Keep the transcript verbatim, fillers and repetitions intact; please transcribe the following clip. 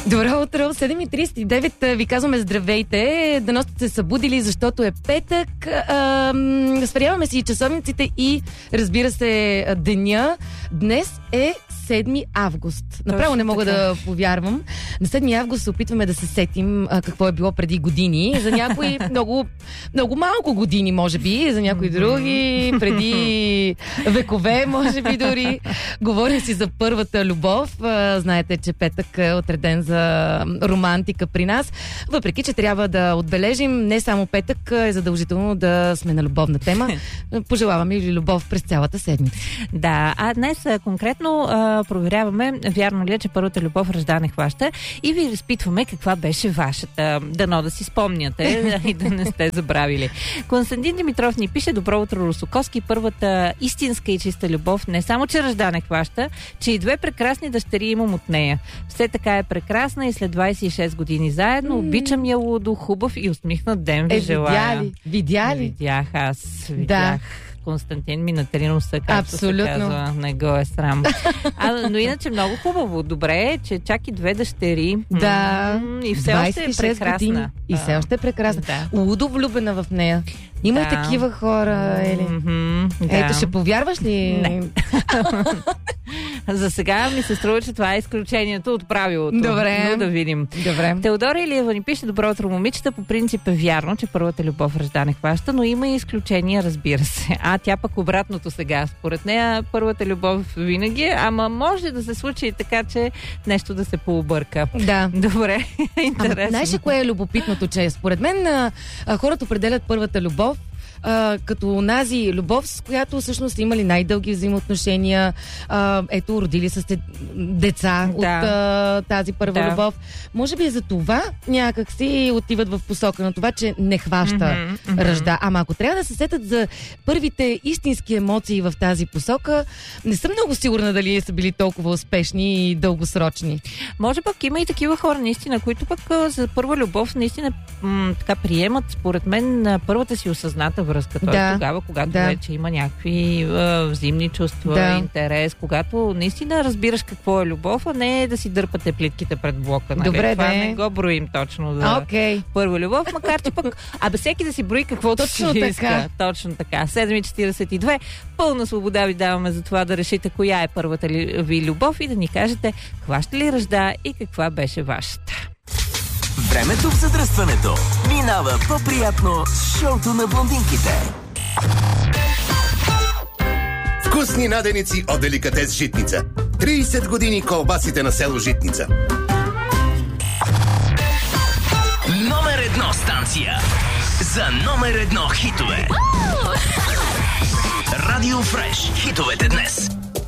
Добро утро, седем и тридесет и девет ви казваме здравейте, дано сте се събудили, защото е петък. Сваряваме си часовниците и, разбира се, деня. Днес е седми август. Направо Точно не мога така. да повярвам. На седми август се опитваме да се сетим а, какво е било преди години. За някои много, много малко години, може би, за някои други, преди векове, може би дори. Говорим си за първата любов. А, знаете, че петък е отреден за романтика при нас. Въпреки, че трябва да отбележим, не само петък е задължително да сме на любовна тема. Пожелаваме ли любов през цялата седмица. Да, а днес конкретно а, проверяваме, вярно ли е, че първата любов ражда не хваща, и ви разпитваме каква беше вашата. Дано да си спомняте и да не сте забравили. Константин Димитров ни пише: добро утро, Русоковски, първата истинска и чиста любов не само, че ражда не хваща, че и две прекрасни дъщери имам от нея. Все така е прекрасна и след двайсет и шест години заедно. Обичам я лудо, хубав и усмихнат ден ви е, желая. Видя ли? Видя ли? Видях аз. Видях. Да. Константин ми натри носа, както Абсолютно. се казва, не го е срам. А, но иначе много хубаво. Добре е, че чак и две дъщери. Да. М- и все още е прекрасна. Години. И все още е прекрасна. Да. Лудо влюбена в нея. Има да. и такива хора, Ели. Mm-hmm, да. Ето, ще повярваш ли? Не. За сега ми се струва, че това е изключението от правилото. Добре. Но да видим. Добре. Теодора Илиева ни пише: добро утро, момичета. По принцип е вярно, че първата любов ражда не хваща, но има и изключения, разбира се. А тя пък обратното сега. Според нея първата любов винаги е, ама може да се случи и така, че нещо да се пообърка. Да. Добре. Интересно. Ама, знаеш ли кое е любопитното, че според мен а, а, хората определят първата любов Uh, като онази любов, с която всъщност имали най-дълги взаимоотношения. Uh, ето, родили са се деца да. от uh, тази първа да. любов. Може би за това някак си отиват в посока на това, че не хваща mm-hmm, mm-hmm. ражда. Ама ако трябва да се сетят за първите истински емоции в тази посока, не съм много сигурна дали са били толкова успешни и дългосрочни. Може пък има и такива хора, наистина, които пък за първа любов наистина м- така приемат, според мен, първата си осъзната връзка. Т.е. Да, тогава, когато да. вече има някакви е, взаимни чувства, да. интерес, когато наистина разбираш какво е любов, а не да си дърпате плитките пред блока. Нали? Добре, това де. не го броим точно за okay. първа любов, макар че пък абе всеки да си брои каквото точно си така. иска. Точно така. седем и четирийсет и две. Пълна свобода ви даваме за това да решите коя е първата ли, ви любов и да ни кажете хваща ли ражда и каква беше вашата. Времето в задръстването минава по-приятно с шоуто на блондинките. Вкусни наденици от деликатес Житница. трийсет години колбасите на село Житница. Номер едно станция за номер едно хитове. Радио Фреш. Хитовете днес.